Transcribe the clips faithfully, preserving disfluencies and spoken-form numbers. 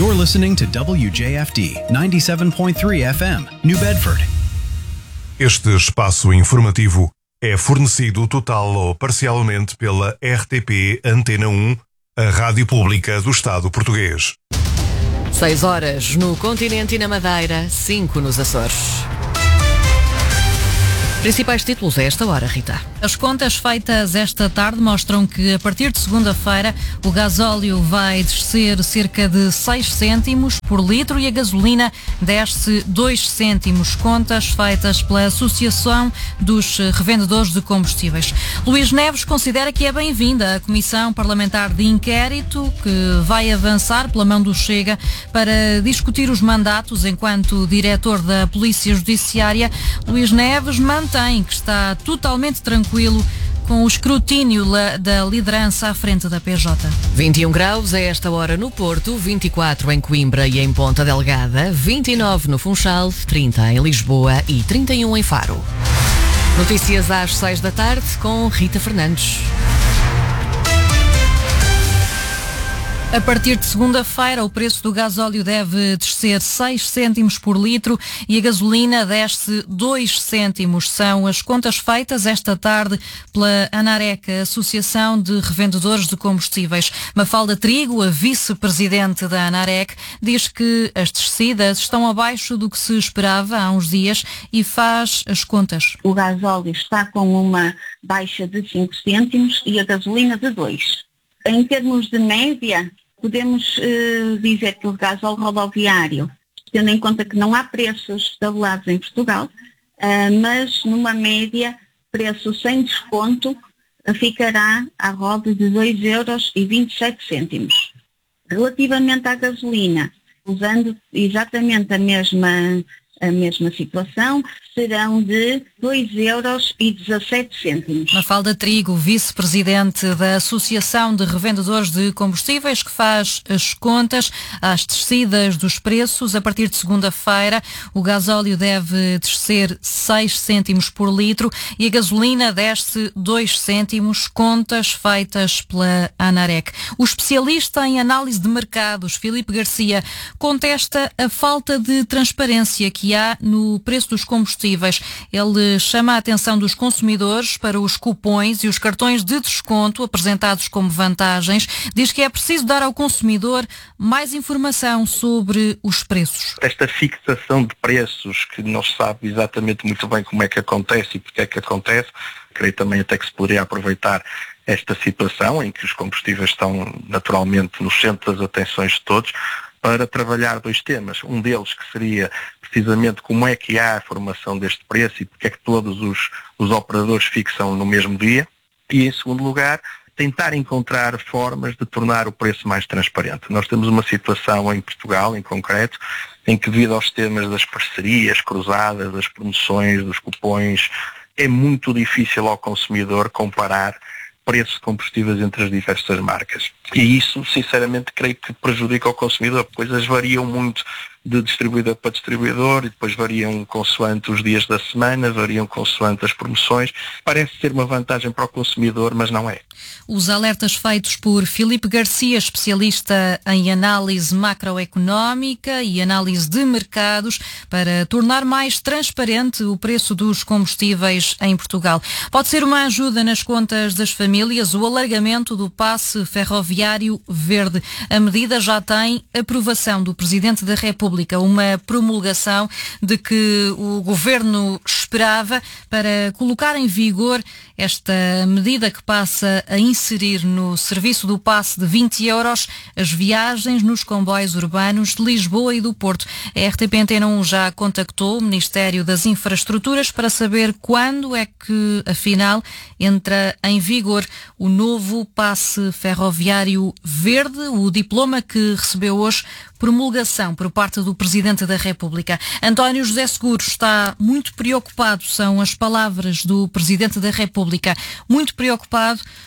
You're listening to W J F D ninety-seven point three F M, New Bedford. Este espaço informativo é fornecido total ou parcialmente pela R T P Antena um, a rádio pública do Estado português. Seis horas no continente e na Madeira, cinco nos Açores. Principais títulos a esta hora, Rita. As contas feitas esta tarde mostram que a partir de segunda-feira o gasóleo vai descer cerca de seis cêntimos por litro e a gasolina desce dois cêntimos. Contas feitas pela Associação dos Revendedores de Combustíveis. Luís Neves considera que é bem-vinda a Comissão Parlamentar de Inquérito que vai avançar pela mão do Chega para discutir os mandatos enquanto diretor da Polícia Judiciária. Luís Neves mantém que está totalmente tranquilo com o escrutínio da liderança à frente da P J. vinte e um graus a esta hora no Porto, vinte e quatro em Coimbra e em Ponta Delgada, vinte e nove no Funchal, trinta em Lisboa e trinta e um em Faro. Notícias às seis da tarde com Rita Fernandes. A partir de segunda-feira, o preço do gasóleo deve descer seis cêntimos por litro e a gasolina desce dois cêntimos. São as contas feitas esta tarde pela ANAREC, a Associação de Revendedores de Combustíveis. Mafalda Trigo, a vice-presidente da ANAREC, diz que as descidas estão abaixo do que se esperava há uns dias e faz as contas. O gasóleo está com uma baixa de cinco cêntimos e a gasolina de dois. Em termos de média, podemos uh, dizer que o gasóleo rodoviário, tendo em conta que não há preços estabelados em Portugal, uh, mas numa média, preço sem desconto, uh, ficará à roda de dois euros e vinte e sete cêntimos. Relativamente à gasolina, usando exatamente a mesma, a mesma situação, serão de dois euros e dezassete cêntimos. Mafalda Trigo, vice-presidente da Associação de Revendedores de Combustíveis, que faz as contas às descidas dos preços. A partir de segunda-feira, o gasóleo deve descer seis cêntimos por litro e a gasolina desce dois cêntimos, contas feitas pela ANAREC. O especialista em análise de mercados, Filipe Garcia, contesta a falta de transparência que há no preço dos combustíveis. Ele chama a atenção dos consumidores para os cupons e os cartões de desconto apresentados como vantagens. Diz que é preciso dar ao consumidor mais informação sobre os preços. Esta fixação de preços que não se sabe exatamente muito bem como é que acontece e porque é que acontece, creio também até que se poderia aproveitar esta situação em que os combustíveis estão naturalmente no centro das atenções de todos, para trabalhar dois temas. Um deles que seria precisamente como é que há a formação deste preço e porque é que todos os, os operadores fixam no mesmo dia. E, em segundo lugar, tentar encontrar formas de tornar o preço mais transparente. Nós temos uma situação em Portugal, em concreto, em que devido aos temas das parcerias cruzadas, das promoções, dos cupons, é muito difícil ao consumidor comparar preços de combustíveis entre as diversas marcas. E isso, sinceramente, creio que prejudica o consumidor. Coisas variam muito de distribuidor para distribuidor e depois variam consoante os dias da semana, variam consoante as promoções. Parece ser uma vantagem para o consumidor, mas não é. Os alertas feitos por Filipe Garcia, especialista em análise macroeconómica e análise de mercados, para tornar mais transparente o preço dos combustíveis em Portugal. Pode ser uma ajuda nas contas das famílias o alargamento do passe ferroviário verde. A medida já tem aprovação do Presidente da República, uma promulgação de que o Governo esperava para colocar em vigor esta medida que passa a inserir no serviço do passe de vinte euros as viagens nos comboios urbanos de Lisboa e do Porto. A R T P Antena um já contactou o Ministério das Infraestruturas para saber quando é que, afinal, entra em vigor o novo passe ferroviário verde, o diploma que recebeu hoje promulgação por parte do Presidente da República. António José Seguro está muito preocupado, são as palavras do Presidente da República, muito preocupado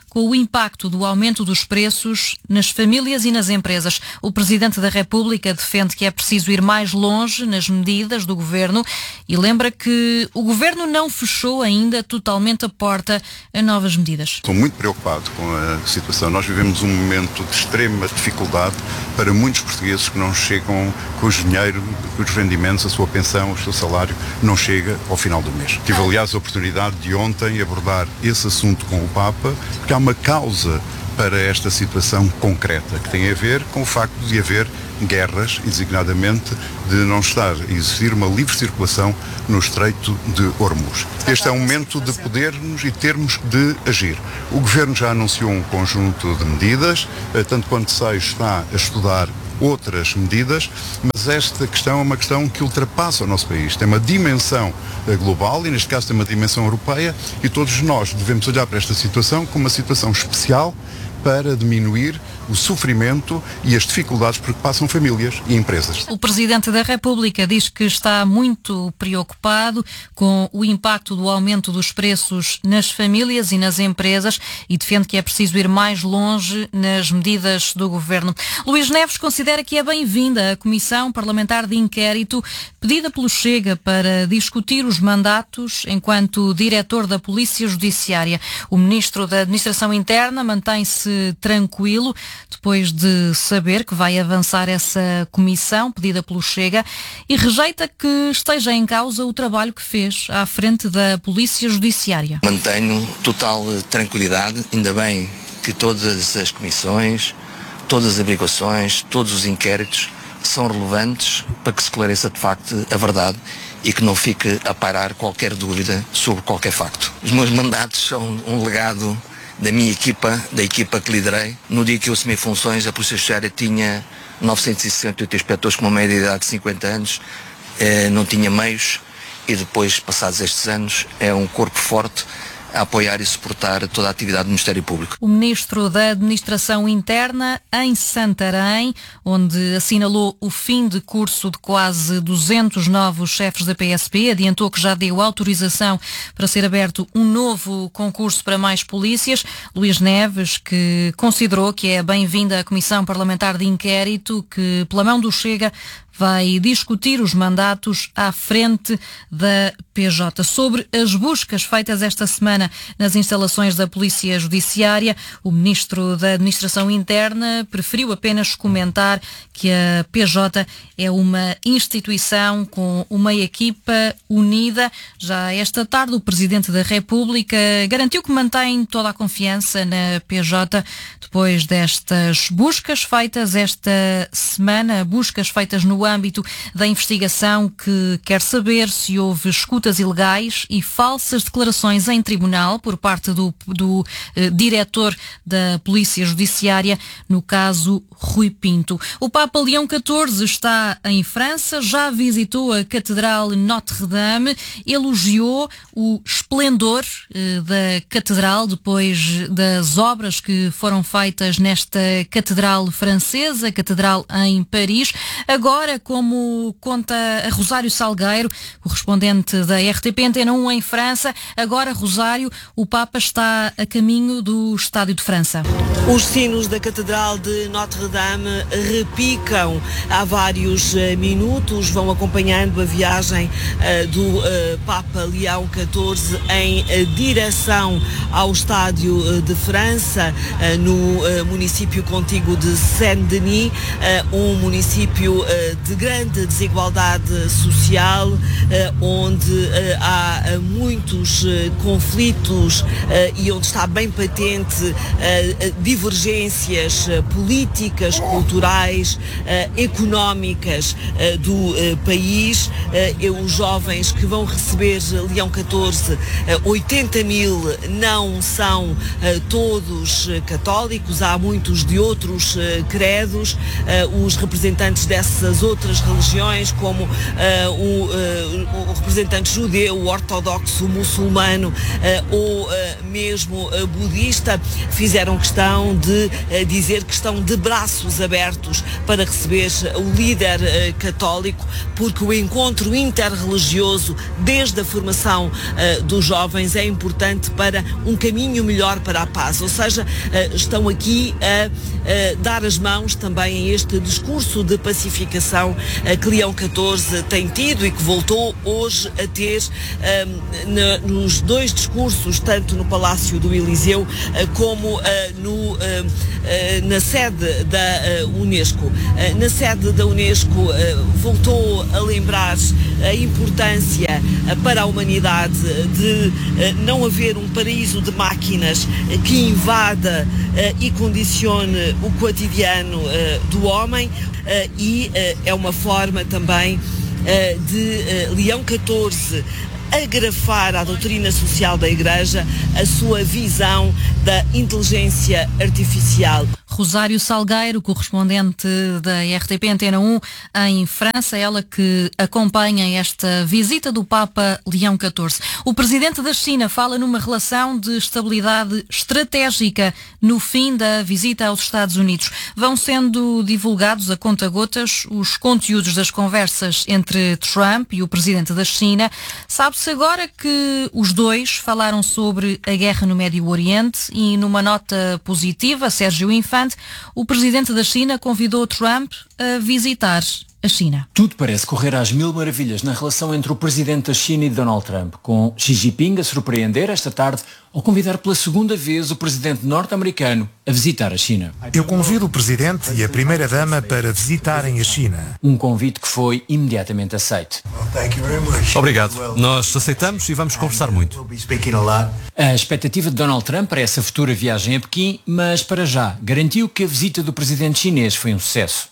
com o impacto do aumento dos preços nas famílias e nas empresas. O Presidente da República defende que é preciso ir mais longe nas medidas do Governo e lembra que o Governo não fechou ainda totalmente a porta a novas medidas. Estou muito preocupado com a situação. Nós vivemos um momento de extrema dificuldade para muitos portugueses que não chegam com o dinheiro, com os rendimentos, a sua pensão, o seu salário, não chega ao final do mês. Tive, aliás, a oportunidade de ontem abordar esse assunto com o Papa, porque há uma causa para esta situação concreta, que tem a ver com o facto de haver guerras e, designadamente, de não estar a existir uma livre circulação no Estreito de Hormuz. Este é um momento de podermos e termos de agir. O Governo já anunciou um conjunto de medidas, tanto quanto sei está a estudar outras medidas, mas esta questão é uma questão que ultrapassa o nosso país. Tem uma dimensão global e, neste caso, tem uma dimensão europeia e todos nós devemos olhar para esta situação como uma situação especial para diminuir o sofrimento e as dificuldades por que passam famílias e empresas. O Presidente da República diz que está muito preocupado com o impacto do aumento dos preços nas famílias e nas empresas e defende que é preciso ir mais longe nas medidas do Governo. Luís Neves considera que é bem-vinda a Comissão Parlamentar de Inquérito pedida pelo Chega para discutir os mandatos enquanto diretor da Polícia Judiciária. O Ministro da Administração Interna mantém-se tranquilo depois de saber que vai avançar essa comissão pedida pelo Chega e rejeita que esteja em causa o trabalho que fez à frente da Polícia Judiciária. Mantenho total tranquilidade, ainda bem que todas as comissões, todas as averiguações, todos os inquéritos são relevantes para que se esclareça de facto a verdade e que não fique a pairar qualquer dúvida sobre qualquer facto. Os meus mandatos são um legado da minha equipa, da equipa que liderei. No dia que eu assumi funções, a Polícia Judiciária tinha novecentos e sessenta e oito inspectores com uma média de idade de cinquenta anos, eh, não tinha meios e depois, passados estes anos, é um corpo forte a apoiar e suportar toda a atividade do Ministério Público. O Ministro da Administração Interna, em Santarém, onde assinalou o fim de curso de quase duzentos novos chefes da P S P, adiantou que já deu autorização para ser aberto um novo concurso para mais polícias. Luís Neves, que considerou que é bem-vinda a Comissão Parlamentar de Inquérito, que pela mão do Chega vai discutir os mandatos à frente da P J. Sobre as buscas feitas esta semana nas instalações da Polícia Judiciária, o Ministro da Administração Interna preferiu apenas comentar que a P J é uma instituição com uma equipa unida. Já esta tarde, o Presidente da República garantiu que mantém toda a confiança na P J depois destas buscas feitas esta semana, buscas feitas no âmbito da investigação que quer saber se houve escutas ilegais e falsas declarações em tribunal por parte do, do eh, diretor da Polícia Judiciária, no caso Rui Pinto. O Papa Leão catorze está em França, já visitou a Catedral Notre-Dame, elogiou o esplendor eh, da Catedral depois das obras que foram feitas nesta Catedral francesa, Catedral em Paris. Agora, como conta a Rosário Salgueiro, correspondente da R T P Antena um em França, agora, Rosário, o Papa está a caminho do Estádio de França. Os sinos da Catedral de Notre-Dame repicam há vários uh, minutos, vão acompanhando a viagem uh, do uh, Papa Leão catorze em uh, direção ao Estádio uh, de França, uh, no uh, município contíguo de Saint-Denis, uh, um município uh, de grande desigualdade social, uh, onde uh, há uh, muitos uh, conflitos uh, e onde está bem patente uh, divergências uh, políticas, culturais, uh, económicas uh, do uh, país. Uh, os jovens que vão receber Leão catorze, uh, oitenta mil não são uh, todos uh, católicos, há muitos de outros uh, credos. Uh, os representantes dessa diversas outras religiões, como uh, o, uh, o representante judeu, o ortodoxo, o muçulmano uh, ou uh, mesmo uh, budista, fizeram questão de uh, dizer que estão de braços abertos para receber o líder uh, católico, porque o encontro interreligioso desde a formação uh, dos jovens é importante para um caminho melhor para a paz. Ou seja, uh, estão aqui a uh, dar as mãos também a este discurso de pacificação uh, que Leão catorze tem tido e que voltou hoje a ter uh, na, nos dois discursos, tanto no Palácio do Eliseu uh, como uh, no, uh, uh, na sede da uh, Unesco. Uh, na sede da Unesco uh, voltou a lembrar a importância uh, para a humanidade de uh, não haver um paraíso de máquinas uh, que invada uh, e condicione o cotidiano uh, do homem uh, e uh, é uma forma também uh, de uh, Leão catorze agrafar à doutrina social da Igreja a sua visão da inteligência artificial. Rosário Salgueiro, correspondente da R T P Antena um em França, ela que acompanha esta visita do Papa Leão catorze. O presidente da China fala numa relação de estabilidade estratégica no fim da visita aos Estados Unidos. Vão sendo divulgados a conta-gotas os conteúdos das conversas entre Trump e o presidente da China. Sabe-se agora que os dois falaram sobre a guerra no Médio Oriente e numa nota positiva, Sérgio Infante, o presidente da China convidou Trump a visitar a China. Tudo parece correr às mil maravilhas na relação entre o presidente da China e Donald Trump, com Xi Jinping a surpreender esta tarde ao convidar pela segunda vez o presidente norte-americano a visitar a China. Eu convido o presidente e a primeira-dama para visitarem a China. Um convite que foi imediatamente aceito. Obrigado. Nós aceitamos e vamos conversar muito. A expectativa de Donald Trump para essa futura viagem a Pequim, mas para já garantiu que a visita do presidente chinês foi um sucesso.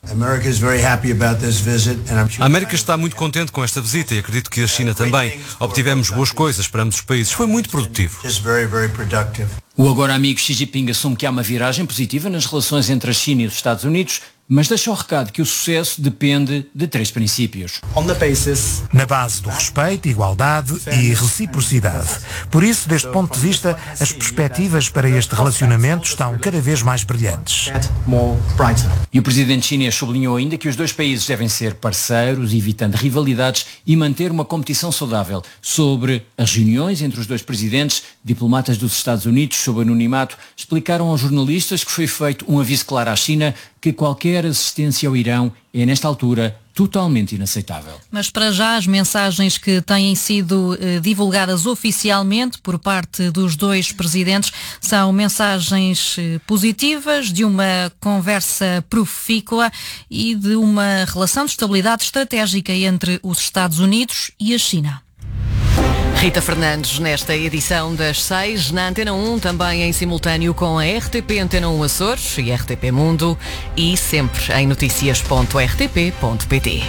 A América está muito contente com esta visita e acredito que a China também. Obtivemos boas coisas para ambos os países. Foi muito produtivo. O agora amigo Xi Jinping assume que há uma viragem positiva nas relações entre a China e os Estados Unidos, mas deixa o recado que o sucesso depende de três princípios. Na base do respeito, igualdade e reciprocidade. Por isso, deste ponto de vista, as perspectivas para este relacionamento estão cada vez mais brilhantes. E o presidente chinês sublinhou ainda que os dois países devem ser parceiros, evitando rivalidades e manter uma competição saudável. Sobre as reuniões entre os dois presidentes, diplomatas dos Estados Unidos, sob anonimato, explicaram aos jornalistas que foi feito um aviso claro à China que qualquer assistência ao Irão é, nesta altura, totalmente inaceitável. Mas para já as mensagens que têm sido eh, divulgadas oficialmente por parte dos dois presidentes são mensagens eh, positivas de uma conversa profícua e de uma relação de estabilidade estratégica entre os Estados Unidos e a China. Rita Fernandes nesta edição das seis, na Antena um, também em simultâneo com a R T P Antena um Açores e R T P Mundo e sempre em noticias ponto r t p ponto p t.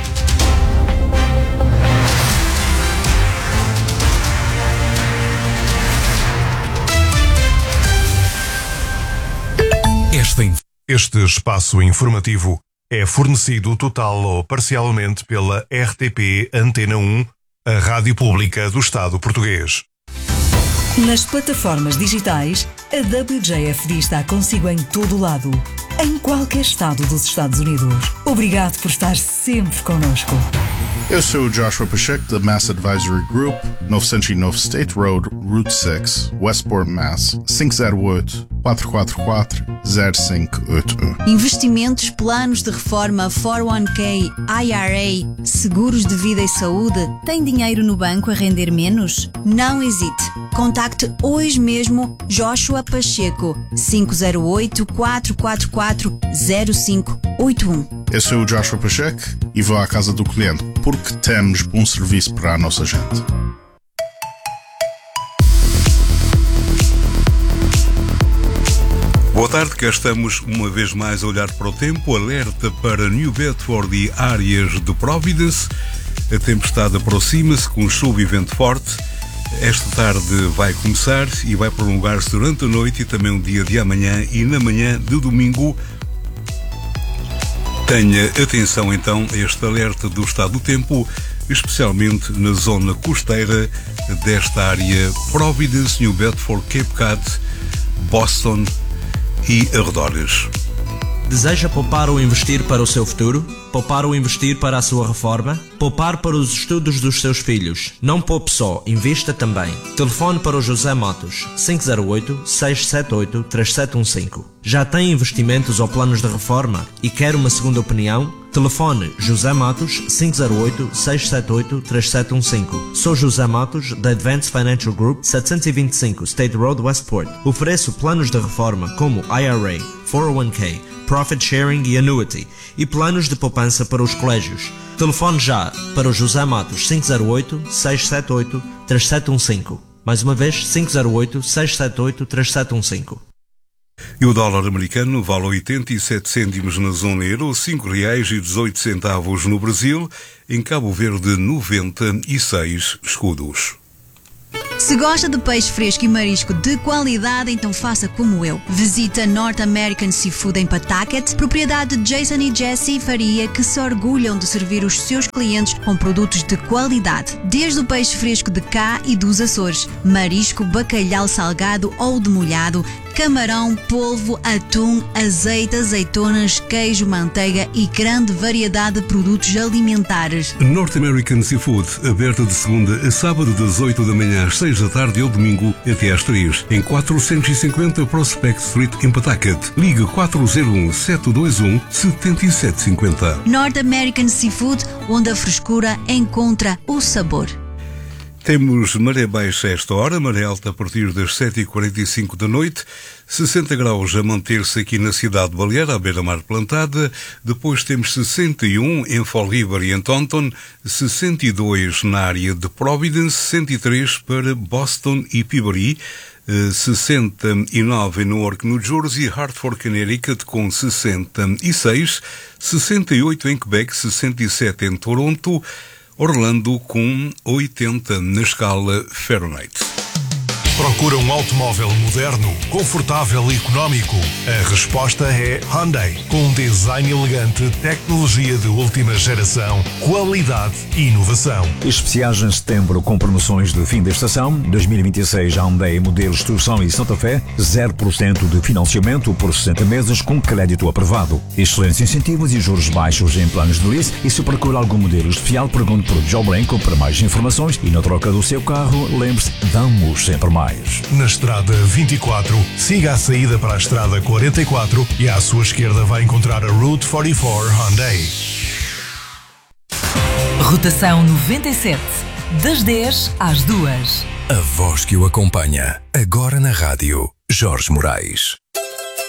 Este, este espaço informativo é fornecido total ou parcialmente pela R T P Antena um, a Rádio Pública do Estado Português. Nas plataformas digitais, a W J F D está consigo em todo o lado, em qualquer estado dos Estados Unidos. Obrigado por estar sempre connosco. Eu sou o Joshua Pacheco da Mass Advisory Group, novecentos e nove State Road, Route seis, Westport, Mass. cinco zero oito, quatro quatro quatro, zero cinco oito um. Investimentos, planos de reforma, quatro um K, I R A, seguros de vida e saúde. Tem dinheiro no banco a render menos? Não hesite. Contacte hoje mesmo Joshua Pacheco, cinco zero oito, quatro quatro quatro, zero cinco oito um. Eu sou o Joshua Pacheco e vou à casa do cliente porque temos bom serviço para a nossa gente. Boa tarde, cá estamos uma vez mais a olhar para o tempo. Alerta para New Bedford e áreas de Providence. A tempestade aproxima-se com chuva e vento forte. Esta tarde vai começar e vai prolongar-se durante a noite e também o dia de amanhã e na manhã de domingo. Tenha atenção então a este alerta do estado do tempo, especialmente na zona costeira desta área Providence, New Bedford, Cape Cod, Boston e arredores. Deseja poupar ou investir para o seu futuro? Poupar ou investir para a sua reforma? Poupar para os estudos dos seus filhos? Não poupe só, invista também. Telefone para o José Matos, cinco zero oito, seis sete oito, três sete um cinco. Já tem investimentos ou planos de reforma e quer uma segunda opinião? Telefone José Matos, cinco zero oito, seis sete oito, três sete um cinco. Sou José Matos, da Advanced Financial Group, setecentos e vinte e cinco State Road, Westport. Ofereço planos de reforma como I R A, quatro oh um K, Profit Sharing e Annuity e planos de poupança para os colégios. Telefone já para o José Matos, cinco zero oito, seis sete oito, três sete um cinco. Mais uma vez, cinco zero oito, seis sete oito, três sete um cinco. E o dólar americano vale oitenta e sete cêntimos na zona euro, cinco reais e dezoito centavos no Brasil, em Cabo Verde noventa e seis escudos. Se gosta de peixe fresco e marisco de qualidade, então faça como eu. Visita North American Seafood em Pawtucket, propriedade de Jason e Jessie Faria, que se orgulham de servir os seus clientes com produtos de qualidade. Desde o peixe fresco de cá e dos Açores, marisco, bacalhau salgado ou demolhado, camarão, polvo, atum, azeite, azeitonas, queijo, manteiga e grande variedade de produtos alimentares. North American Seafood, aberta de segunda a sábado das oito da manhã às seis da tarde ou domingo até às três, em quatrocentos e cinquenta Prospect Street em Pawtucket. Ligue quatro zero um, sete dois um, sete sete cinco zero. North American Seafood, onde a frescura encontra o sabor. Temos maré baixa a esta hora, maré alta a partir das sete e quarenta e cinco da noite, sessenta graus a manter-se aqui na cidade de Baleara, à beira-mar plantada. Depois temos sessenta e um em Fall River e em Taunton, sessenta e dois na área de Providence, sessenta e três para Boston e Peabody, sessenta e nove em Newark, New Jersey, Hartford, Connecticut com sessenta e seis, sessenta e oito em Quebec, sessenta e sete em Toronto, Orlando com oitenta na escala Fahrenheit. Procura um automóvel moderno, confortável e económico? A resposta é Hyundai. Com um design elegante, tecnologia de última geração, qualidade e inovação. Especiais em setembro com promoções de fim da estação. dois mil e vinte e seis Hyundai modelos Tucson e Santa Fé. zero por cento de financiamento por sessenta meses com crédito aprovado. Excelentes incentivos e juros baixos em planos de lease. E se procura algum modelo especial, pergunte por Joe Branco para mais informações. E na troca do seu carro, lembre-se, damos sempre mais. Na estrada vinte e quatro, siga a saída para a estrada quarenta e quatro e à sua esquerda vai encontrar a Route quarenta e quatro Hyundai. Rotação noventa e sete, das dez às duas. A voz que o acompanha, agora na rádio, Jorge Moraes.